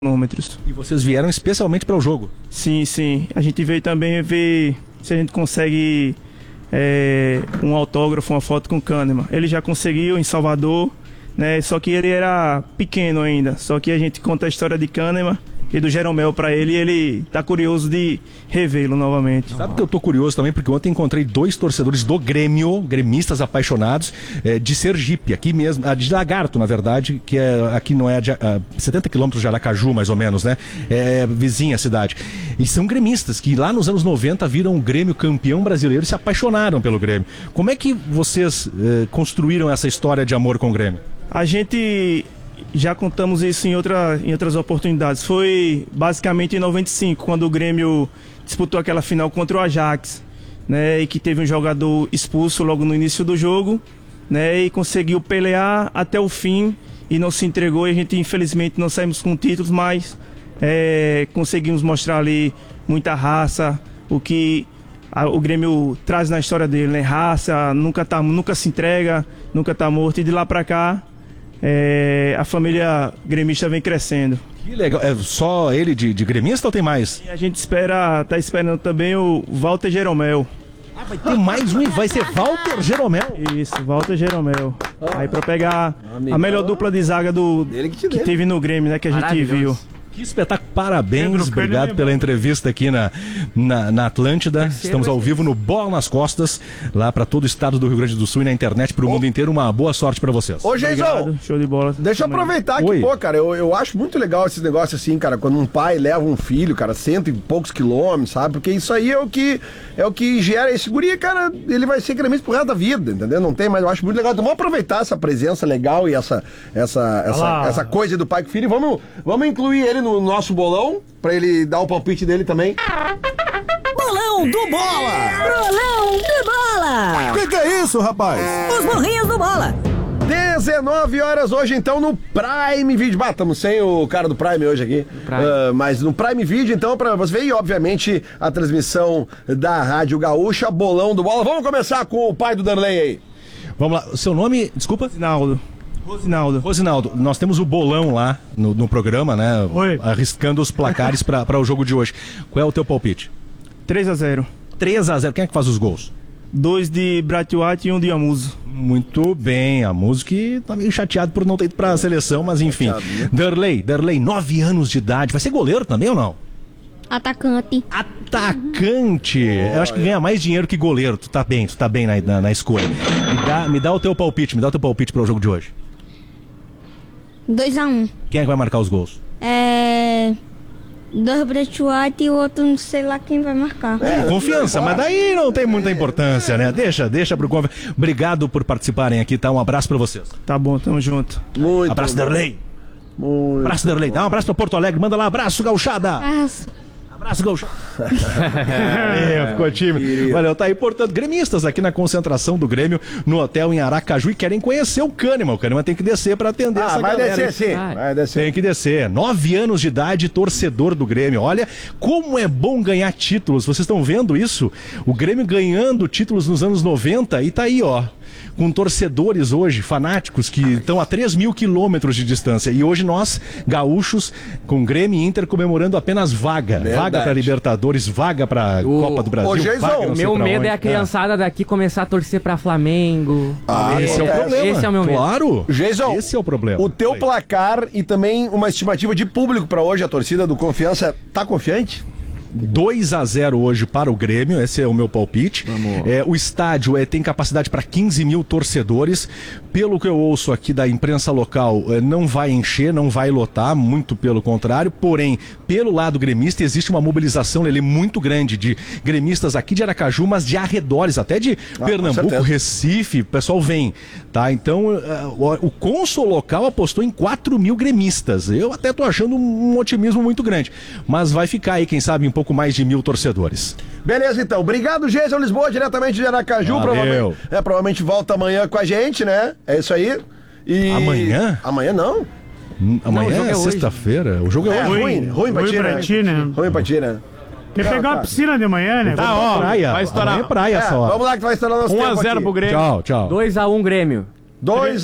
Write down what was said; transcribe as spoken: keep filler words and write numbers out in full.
quilômetros. E vocês vieram especialmente para o jogo? Sim, sim. A gente veio também ver se a gente consegue é, um autógrafo, uma foto com o Kahneman. Ele já conseguiu em Salvador, né? Só que ele era pequeno ainda. Só que a gente conta a história de Kahneman e do Jeromel para ele, e ele tá curioso de revê-lo novamente. Sabe que eu tô curioso também, porque ontem encontrei dois torcedores do Grêmio, gremistas apaixonados, é, de Sergipe, aqui mesmo, a de Lagarto, na verdade, que é, aqui não é de, a setenta quilômetros de Aracaju, mais ou menos, né? É vizinha a cidade. E são gremistas que lá nos anos noventa viram o Grêmio campeão brasileiro e se apaixonaram pelo Grêmio. Como é que vocês é, construíram essa história de amor com o Grêmio? A gente já contamos isso em, outra, em outras oportunidades. Foi basicamente em noventa e cinco, quando o Grêmio disputou aquela final contra o Ajax, né, e que teve um jogador expulso logo no início do jogo, né, e conseguiu pelear até o fim e não se entregou. E a gente, infelizmente, não saímos com títulos, mas é, conseguimos mostrar ali muita raça, o que a, o Grêmio traz na história dele, né? Raça, nunca, tá, nunca se entrega, nunca tá morto. E de lá pra cá, É, a família gremista vem crescendo. Que legal. É só ele de, de gremista ou tem mais? E a gente espera, tá esperando também o Walter Jeromel. Ah, vai ter mais um e vai ser Walter Jeromel. Isso, Walter Jeromel. Ah, aí pra pegar a melhor dupla de zaga do, que, que teve no Grêmio, né, que a gente viu. Que espetáculo, parabéns, obrigado pela entrevista aqui na, na, na Atlântida. Estamos ao vivo no Bola nas Costas, lá para todo o estado do Rio Grande do Sul e na internet para o mundo inteiro. Uma boa sorte para vocês. Ô, Geizão, show de bola. Deixa eu aproveitar que, pô, cara, eu, eu acho muito legal esses negócios assim, cara, quando um pai leva um filho, cara, cento e poucos quilômetros, sabe? Porque isso aí é o que, é o que gera esse guri, cara, ele vai ser gremista pro resto da vida, entendeu? Não tem, mas eu acho muito legal. Então vamos aproveitar essa presença legal e essa, essa, essa, essa coisa do pai com filho e vamos, vamos incluir ele no nosso bolão, pra ele dar o palpite dele também. Bolão do Bola! Bolão do Bola! O que, que é isso, rapaz? Os burrinhos do Bola! dezenove horas hoje, então, no Prime Video. Bah, estamos sem o cara do Prime hoje aqui. Uh, mas no Prime Video, então, pra você ver, e obviamente, a transmissão da Rádio Gaúcha, Bolão do Bola. Vamos começar com o pai do Darley aí. Vamos lá, o seu nome, desculpa? Rosinaldo. Rosinaldo. Rosinaldo, nós temos o bolão lá no, no programa, né? Oi. Arriscando os placares para o jogo de hoje. Qual é o teu palpite? três a zero. três a zero. Quem é que faz os gols? Dois de Bratiuati e um de Amuso. Muito bem, a música que tá meio chateado por não ter ido para a seleção, mas enfim. Né? Darley, Darley, nove anos de idade. Vai ser goleiro também ou não? Atacante. Atacante! Oh, eu acho que ganha mais dinheiro que goleiro. Tu tá bem, tu tá bem na, na, na escolha. Me dá, me dá o teu palpite, me dá o teu palpite para o jogo de hoje. dois a um. Quem é que vai marcar os gols? É... Dois Bratiuati e o outro não sei lá quem vai marcar. É, confiança, mas daí não tem muita importância, né? Deixa, deixa pro confi... Obrigado por participarem aqui, tá? Um abraço pra vocês. Tá bom, tamo junto. Muito abraço, bom. Darley. Muito abraço, Darley. Dá um abraço pra Porto Alegre. Manda lá, abraço, gauchada. Abraço. Abraço, gauchada. é, ficou time. Valeu, tá aí, portanto, gremistas aqui na concentração do Grêmio no hotel em Aracaju e querem conhecer o Kahneman. O Kahneman tem que descer pra atender ah, essa vai galera. Descer, sim. Vai descer. Tem que descer. Nove anos de idade, torcedor do Grêmio. Olha como é bom ganhar títulos. Vocês estão vendo isso? O Grêmio ganhando títulos nos anos noventa e tá aí, ó. Com torcedores hoje, fanáticos, que estão a três mil quilômetros de distância. E hoje nós, gaúchos, com Grêmio e Inter comemorando apenas vaga. Verdade. Vaga para Libertadores, vaga para Copa do Brasil. Ô, Geizão, o meu medo onde. é a criançada é. daqui começar a torcer para Flamengo. Ah, esse é, é o problema. Esse é o meu medo. Claro. Geizão, esse é o problema. O teu placar e também uma estimativa de público para hoje, a torcida do Confiança, tá confiante? dois a zero hoje para o Grêmio, esse é o meu palpite. É, o estádio é, tem capacidade para quinze mil torcedores. Pelo que eu ouço aqui da imprensa local, é, não vai encher, não vai lotar, muito pelo contrário. Porém, pelo lado gremista, existe uma mobilização ele, muito grande de gremistas aqui de Aracaju, mas de arredores, até de ah, Pernambuco, Recife, o pessoal vem. Tá? Então, uh, o cônsul local apostou em quatro mil gremistas. Eu até tô achando um otimismo muito grande. Mas vai ficar aí, quem sabe, um pouco mais de mil torcedores. Beleza, então. Obrigado, Geison Lisboa, diretamente de Aracaju. Provavelmente, é, provavelmente volta amanhã com a gente, né? É isso aí. E... Amanhã? Amanhã não. Hum, amanhã não, é, é sexta-feira. O jogo é, é hoje. Ruim, ruim pra ti, né? Ti, né? Ruim pra ti, né? Quer pegar uma piscina de manhã, né? Tá, ó, praia. Vai estourar. É praia é, só. Vamos lá que vai estourar nosso um a zero pro Grêmio. Tchau, tchau. dois a um Grêmio. dois